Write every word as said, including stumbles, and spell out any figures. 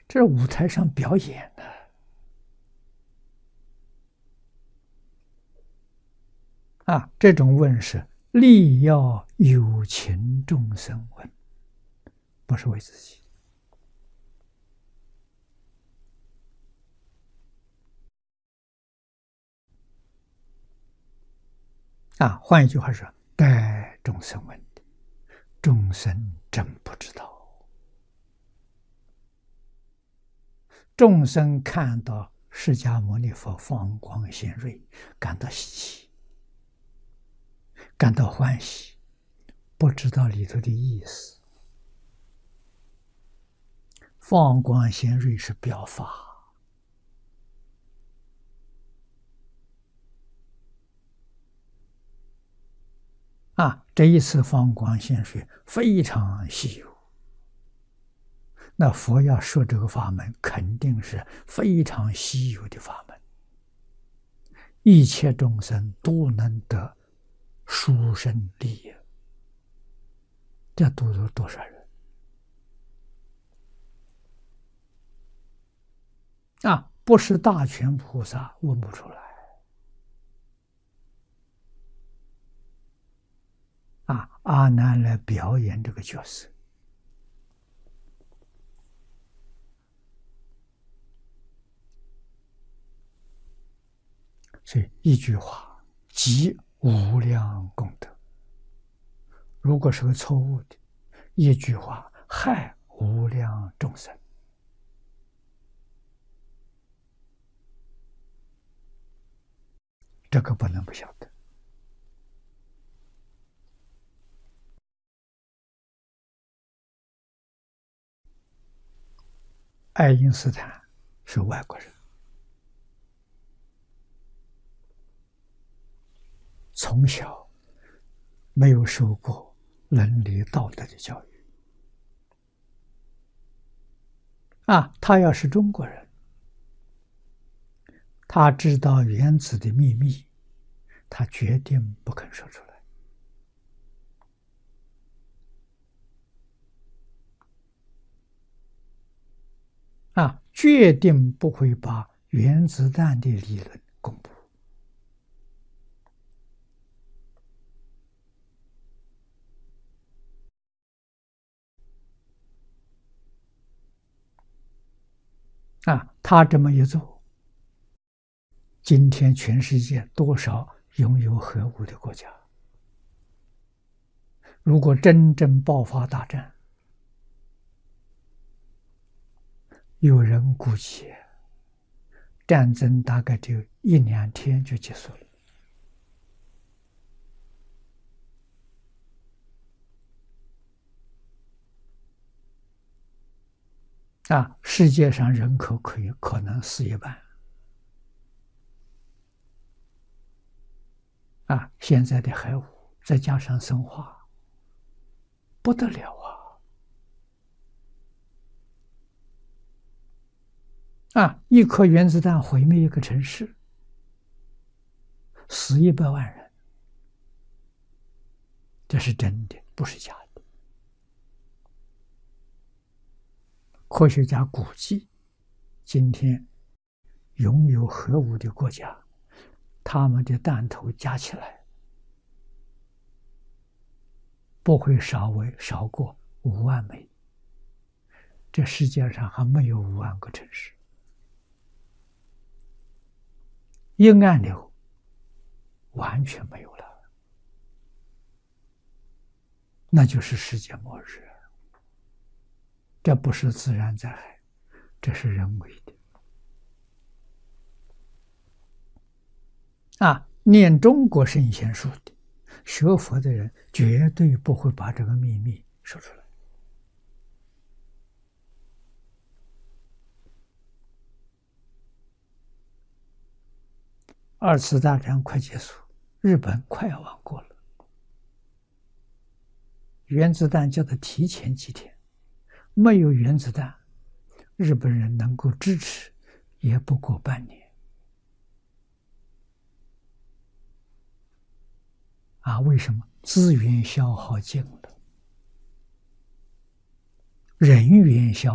这是舞台上表演的啊！这种问是力要有情众生问，不是为自己。啊，换一句话说，待众生问的，众生真不知道。众生看到释迦牟尼佛放光显瑞，感到稀奇，感到欢喜，不知道里头的意思。放光显瑞是表法。啊，这一次放光显瑞非常稀有，那佛要说这个法门，肯定是非常稀有的法门，一切众生都能得殊胜利益。这度了多少人啊？不是大权菩萨问不出来。啊，阿难来表演这个角色，所以一句话积无量功德。如果是个错误的，一句话害无量众生。这个不能不晓得。爱因斯坦是外国人，从小没有受过伦理道德的教育啊。他要是中国人，他知道原子的秘密，他决定不肯说出来。啊，决定不会把原子弹的理论公布。啊，他这么一做，今天全世界多少拥有核武的国家？如果真正爆发大战，有人估计战争大概只有一两天就结束了。啊，世界上人口可以可能死一半。啊，现在的核武再加上生化，不得了啊！啊，一颗原子弹毁灭一个城市，死一百万人，这是真的，不是假的。科学家估计，今天拥有核武的国家，他们的弹头加起来不会少为少过五万枚。这世界上还没有五万个城市。一按钮完全没有了，那就是世界末日。这不是自然灾害，这是人为的。啊，念中国圣贤书的学佛的人绝对不会把这个秘密说出来。二次大战快结束，日本快要亡国了，原子弹叫他提前几天，没有原子弹，日本人能够支持也不过半年。啊，为什么？资源消耗尽了，人员消